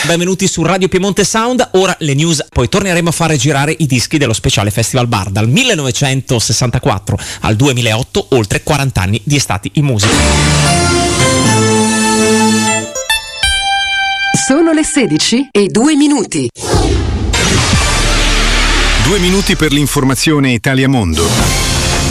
benvenuti su Radio Piemonte Sound. Ora le news, poi torneremo a fare girare i dischi dello speciale Festival Bar dal 1964 al 2008, oltre 40 anni di estati in musica. Sono le 16:02. 2 minuti per l'informazione Italia Mondo.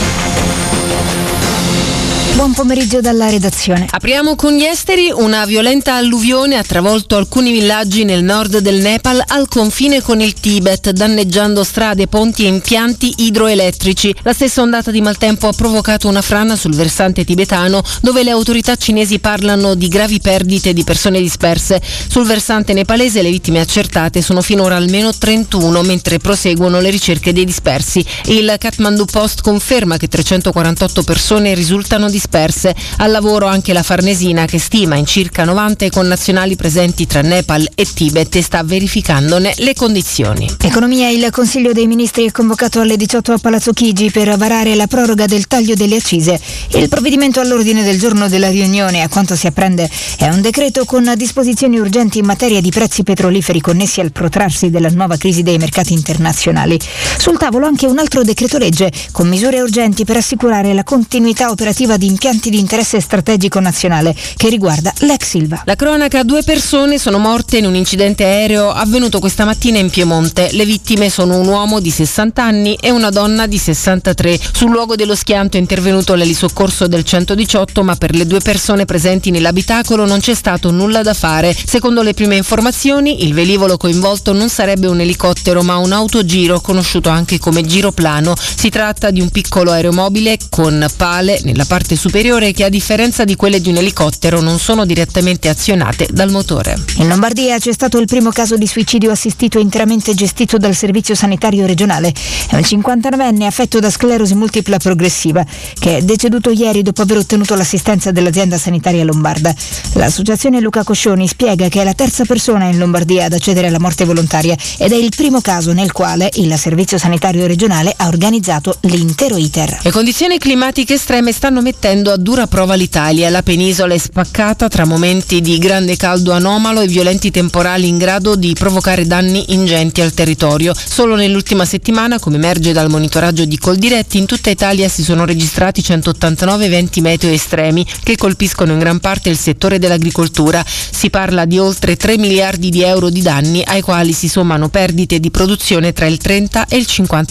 Buon pomeriggio dalla redazione. Apriamo con gli esteri. Una violenta alluvione ha travolto alcuni villaggi nel nord del Nepal al confine con il Tibet, danneggiando strade, ponti e impianti idroelettrici. La stessa ondata di maltempo ha provocato una frana sul versante tibetano, dove le autorità cinesi parlano di gravi perdite di persone disperse. Sul versante nepalese le vittime accertate sono finora almeno 31, mentre proseguono le ricerche dei dispersi. Il Kathmandu Post conferma che 348 persone risultano disperse. Al lavoro anche la Farnesina, che stima in circa 90 i connazionali presenti tra Nepal e Tibet e sta verificandone le condizioni. Economia. Il Consiglio dei Ministri è convocato alle 18 a Palazzo Chigi per varare la proroga del taglio delle accise. Il provvedimento all'ordine del giorno della riunione, a quanto si apprende, è un decreto con disposizioni urgenti in materia di prezzi petroliferi connessi al protrarsi della nuova crisi dei mercati internazionali. Sul tavolo anche un altro decreto legge con misure urgenti per assicurare la continuità operativa di impianti di interesse strategico nazionale, che riguarda l'ex Ilva. La cronaca: 2 persone sono morte in un incidente aereo avvenuto questa mattina in Piemonte. Le vittime sono un uomo di 60 anni e una donna di 63. Sul luogo dello schianto è intervenuto l'elisoccorso del 118, ma per le 2 persone presenti nell'abitacolo non c'è stato nulla da fare. Secondo le prime informazioni, il velivolo coinvolto non sarebbe un elicottero ma un autogiro, conosciuto anche come giroplano. Si tratta di un piccolo aeromobile con pale nella parte superiore che, a differenza di quelle di un elicottero, non sono direttamente azionate dal motore. In Lombardia c'è stato il primo caso di suicidio assistito interamente gestito dal Servizio Sanitario Regionale. È un 59enne affetto da sclerosi multipla progressiva che è deceduto ieri dopo aver ottenuto l'assistenza dell'azienda sanitaria lombarda. L'associazione Luca Coscioni spiega che è la terza persona in Lombardia ad accedere alla morte volontaria ed è il primo caso nel quale il Servizio Sanitario Regionale ha organizzato l'intero iter. Le condizioni climatiche estreme stanno mettendo a dura prova l'Italia. La penisola è spaccata tra momenti di grande caldo anomalo e violenti temporali in grado di provocare danni ingenti al territorio. Solo nell'ultima settimana, come emerge dal monitoraggio di Coldiretti, in tutta Italia si sono registrati 189 eventi meteo estremi che colpiscono in gran parte il settore dell'agricoltura. Si parla di oltre 3 miliardi di euro di danni, ai quali si sommano perdite di produzione tra il 30 e il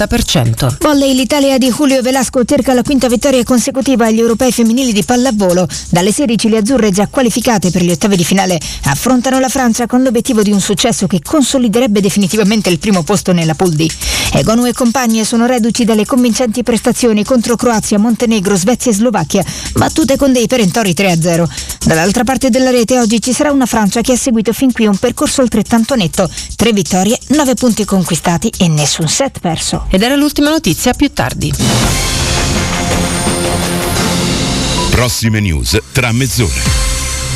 50%. Volley. L'Italia di Julio Velasco cerca la quinta vittoria consecutiva agli europei femminili di pallavolo. Dalle 16 le azzurre, già qualificate per gli ottavi di finale, affrontano la Francia con l'obiettivo di un successo che consoliderebbe definitivamente il primo posto nella Pool D. Egonu e compagne sono reduci dalle convincenti prestazioni contro Croazia, Montenegro, Svezia e Slovacchia, battute con dei perentori 3-0. Dall'altra parte della rete oggi ci sarà una Francia che ha seguito fin qui un percorso altrettanto netto: 3 vittorie, 9 punti conquistati e nessun set perso. Ed era l'ultima notizia, più tardi. Prossime news tra mezz'ora.